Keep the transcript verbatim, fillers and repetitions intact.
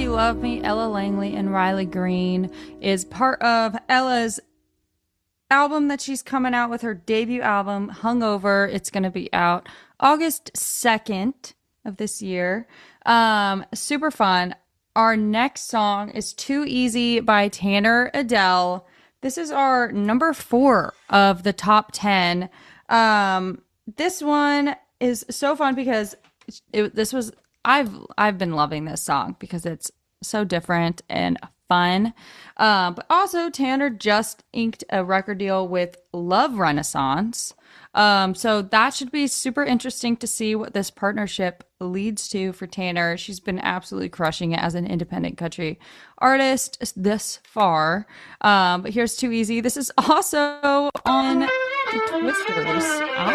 You Love Me, Ella Langley and Riley Green, is part of Ella's album that she's coming out with, her debut album, Hungover. It's going to be out August second of this year. Um, super fun. Our next song is Too Easy by Tanner Adell. This is our number four of the top ten. Um, this one is so fun because it, this was I've I've been loving this song because it's so different and fun. Um, but also Tanner just inked a record deal with Love Renaissance. Um, so that should be super interesting to see what this partnership leads to for Tanner. She's been absolutely crushing it as an independent country artist this far. Um, but here's Too Easy. This is also on the Twisters album.